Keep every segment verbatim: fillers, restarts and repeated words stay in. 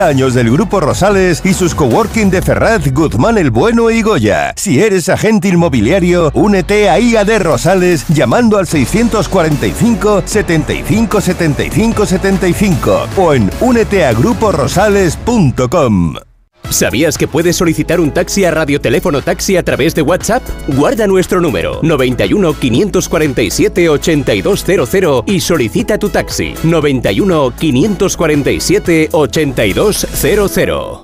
Años del Grupo Rosales y sus coworking de Ferraz, Guzmán el Bueno y Goya. Si eres agente inmobiliario, únete a I A D Rosales llamando al seiscientos cuarenta y cinco, setenta y cinco, setenta y cinco, setenta y cinco o en únete a grupo rosales punto com. ¿Sabías que puedes solicitar un taxi a Radioteléfono Taxi a través de WhatsApp? Guarda nuestro número noventa y uno, quinientos cuarenta y siete, ochenta y dos cero cero y solicita tu taxi noventa y uno, quinientos cuarenta y siete, ochenta y dos cero cero.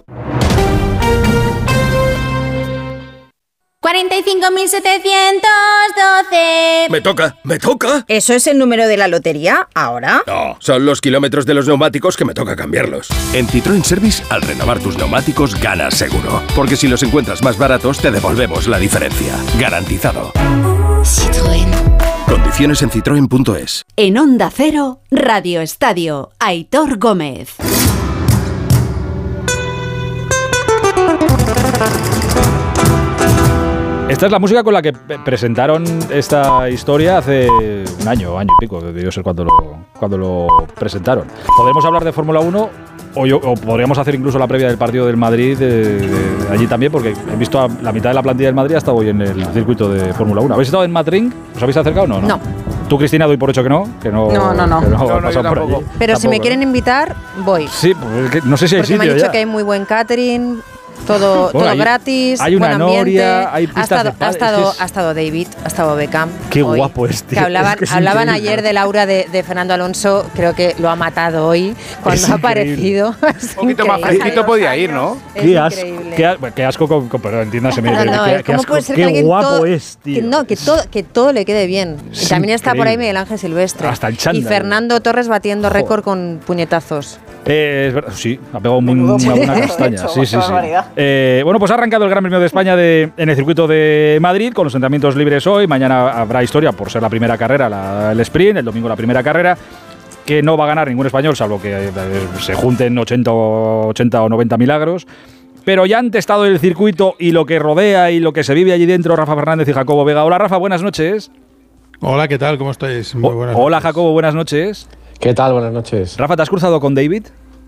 cuarenta y cinco mil setecientos doce. Me toca, me toca. ¿Eso es el número de la lotería ahora? No, son los kilómetros de los neumáticos que me toca cambiarlos. En Citroën Service, al renovar tus neumáticos, ganas seguro. Porque si los encuentras más baratos, te devolvemos la diferencia. Garantizado. Citroën. Condiciones en citroen punto es. En Onda Cero, Radio Estadio, Aitor Gómez. Esta es la música con la que presentaron esta historia hace un año, año y pico, debió ser cuando lo, cuando lo presentaron. Podremos hablar de Fórmula uno o, yo, o podríamos hacer incluso la previa del partido del Madrid de, de allí también, porque he visto a la mitad de la plantilla del Madrid hasta hoy en el circuito de Fórmula uno. ¿Habéis estado en Madrid? ¿Os habéis acercado o no? No. Tú, Cristina, doy por hecho que no. Que no, no, no, no. Que no, no, no, no por allí. Pero tampoco, si me quieren invitar, voy. Sí, pues no sé si hay porque sitio me han dicho ya. que hay muy buen catering. Todo, bueno, todo hay, gratis, hay una buen ambiente. noria, hay pistas ha estado, de ha, estado, es que es... ha estado David, ha estado Beckham. Qué hoy, guapo es, tío. Que hablaban, es que es hablaban increíble. ayer del aura de, de Fernando Alonso, creo que lo ha matado hoy cuando es ha aparecido. Un poquito más fresquito podía ir, ¿no? Qué asco, qué, as, qué asco, con, con, perdón, entiéndaseme. No, no, qué, qué ¿cómo asco, puede ser qué que alguien guapo todo, es, tío. Que, no, que todo, que todo le quede bien. Es y también está por ahí increíble. Miguel Ángel Silvestre. Hasta el chándal. Y Fernando Torres batiendo récord con puñetazos. Eh, es verdad, sí, ha pegado muy, una buena castaña. Sí, sí, sí. Eh, bueno, pues ha arrancado el Gran Premio de España de, en el circuito de Madrid con los entrenamientos libres hoy. Mañana habrá historia por ser la primera carrera, la, el sprint. El domingo la primera carrera, que no va a ganar ningún español, salvo que eh, se junten ochenta, ochenta o noventa milagros. Pero ya han testado el circuito y lo que rodea y lo que se vive allí dentro Rafa Fernández y Jacobo Vega. Hola, Rafa, buenas noches. Hola, ¿qué tal? ¿Cómo estáis? Muy buenas o, hola, noches. Jacobo, buenas noches. ¿Qué tal? Buenas noches. Rafa, ¿te has cruzado con David?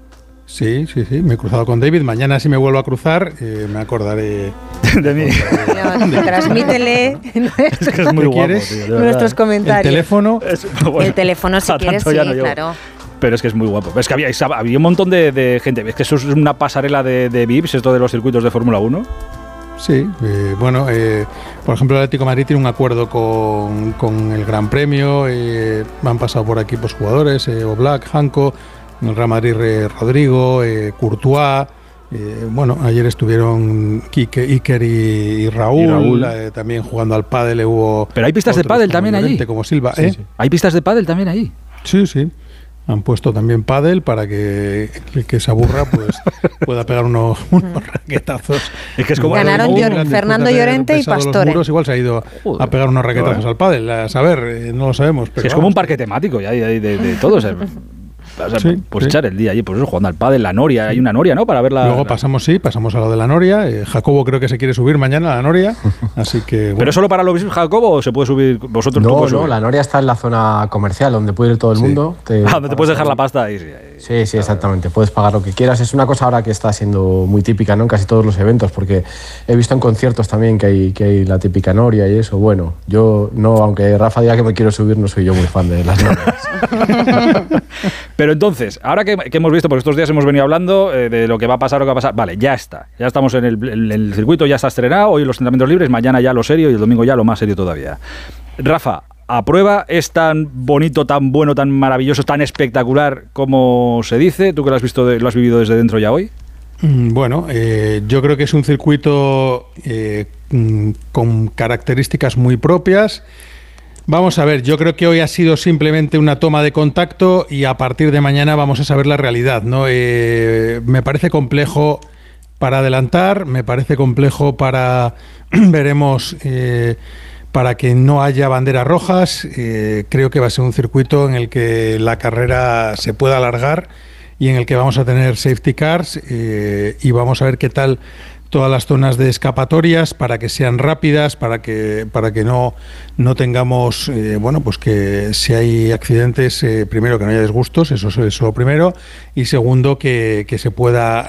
Sí, sí, sí, me he cruzado con David. Mañana si me vuelvo a cruzar, eh, me acordaré de mí. No, transmítele es que es muy guapo, tío, nuestros comentarios. El teléfono. Es, bueno, el teléfono, si quieres, sí, no claro. Pero es que es muy guapo. Es que había, había un montón de, de gente. Es que eso es una pasarela de, de V I Ps, esto de los circuitos de Fórmula uno. Sí, eh, bueno, eh, por ejemplo, el Atlético de Madrid tiene un acuerdo con, con el Gran Premio. Eh, han pasado por aquí pues, jugadores, eh, Oblak, Janko, en el Real Madrid eh, Rodrigo, eh, Courtois. Eh, bueno, ayer estuvieron Quique, Iker y, y Raúl, y Raúl. Eh, también jugando al pádel. Hubo Pero hay pistas de pádel también allí. Como Silva, sí, ¿eh? Sí. Hay pistas de pádel también allí. Sí, sí. Han puesto también pádel para que el que se aburra pues pueda pegar unos, unos raquetazos. Es que es como ganaron Llor Fernando Llorente y Pastore. Muros, igual se ha ido Joder. a pegar unos raquetazos al pádel. A saber, eh, no lo sabemos. Pero es como un parque temático ya de, de, de todo. O sea, o sea, sí, pues sí. echar el día allí, pues eso, jugando al pádel, la noria. Hay una noria, ¿no? Para ver la. Luego la... pasamos, sí, pasamos a lo de la noria. Eh, Jacobo creo que se quiere subir mañana a la noria. Así que. Bueno. ¿Pero solo para los Jacobo o se puede subir vosotros? No, no, subir? La noria está en la zona comercial donde puede ir todo el sí. mundo. Te ah, donde te puedes dejar la pasta ahí. Sí, sí, sí, exactamente. Puedes pagar lo que quieras. Es una cosa ahora que está siendo muy típica, ¿no? En casi todos los eventos, porque he visto en conciertos también que hay, que hay la típica noria y eso. Bueno, yo no, aunque Rafa diga que me quiero subir, no soy yo muy fan de las norias. Pero entonces, ahora que, que hemos visto, porque estos días hemos venido hablando eh, de lo que va a pasar, lo que va a pasar. Vale, ya está. Ya estamos en el, en el circuito, ya está estrenado. Hoy los entrenamientos libres, mañana ya lo serio y el domingo ya lo más serio todavía. Rafa, ¿aprueba? ¿Es tan bonito, tan bueno, tan maravilloso, tan espectacular como se dice? ¿Tú que lo has visto, de, lo has vivido desde dentro ya hoy? Bueno, eh, yo creo que es un circuito eh, con características muy propias. Vamos a ver, yo creo que hoy ha sido simplemente una toma de contacto y a partir de mañana vamos a saber la realidad, ¿no? Eh, me parece complejo para adelantar, me parece complejo para, veremos, eh, para que no haya banderas rojas. Eh, creo que va a ser un circuito en el que la carrera se pueda alargar y en el que vamos a tener safety cars eh, y vamos a ver qué tal todas las zonas de escapatorias para que sean rápidas, para que para que no no tengamos eh, bueno pues que si hay accidentes, eh, primero que no haya disgustos, eso es lo primero, y segundo que, que se pueda